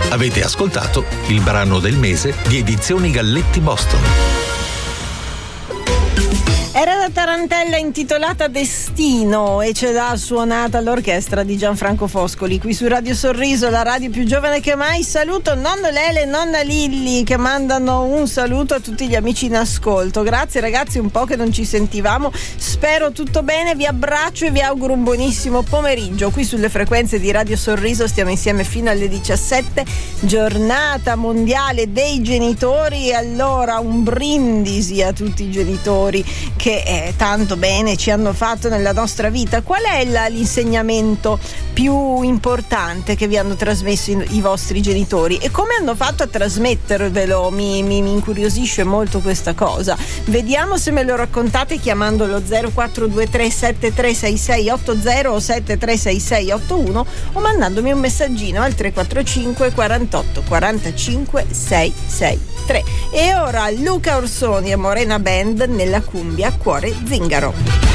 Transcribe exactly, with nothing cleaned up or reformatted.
Avete ascoltato il brano del mese di Edizioni Galletti Boston. Era la tarantella intitolata Destino e ce l'ha suonata l'orchestra di Gianfranco Foscoli qui su Radio Sorriso, la radio più giovane che mai. Saluto nonno Lele e nonna Lilli che mandano un saluto a tutti gli amici in ascolto. Grazie ragazzi, un po' che non ci sentivamo, spero tutto bene, vi abbraccio e vi auguro un buonissimo pomeriggio. Qui sulle frequenze di Radio Sorriso stiamo insieme fino alle diciassette, giornata mondiale dei genitori, allora un brindisi a tutti i genitori che eh, tanto bene ci hanno fatto nella nostra vita. Qual è la, l'insegnamento più importante che vi hanno trasmesso i, i vostri genitori e come hanno fatto a trasmettervelo? Mi, mi, mi incuriosisce molto questa cosa. Vediamo se me lo raccontate chiamando lo zero quattro due tre sette tre sei sei otto zero o sette tre sei sei otto uno o mandandomi un messaggino al tre quattro cinque quarantotto quarantacinque seicentosessantatré. E ora Luca Orsoni e Morena Band nella cumbia Cuore Zingaro.